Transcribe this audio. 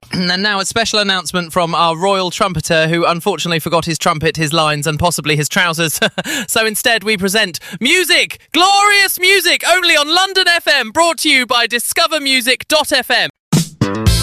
And now a special announcement from our royal trumpeter who unfortunately forgot his trumpet, his lines and possibly his trousers. So instead we present music, glorious music, only on London FM, brought to you by discovermusic.fm.